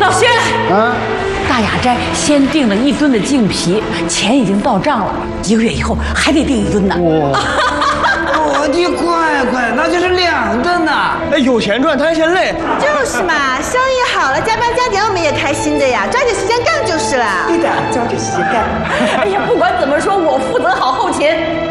老薛啊，大雅斋先订了1吨的净皮，钱已经到账了，1个月以后还得订1吨呢。 我的乖乖，那就是2吨呐！ 哎，有钱赚，贪钱累。 就是嘛，生意好了，加班加点我们也开心的呀，抓紧时间干就是了。 对的，抓紧时间干。 哎呀，不管怎么说，我负责好后勤。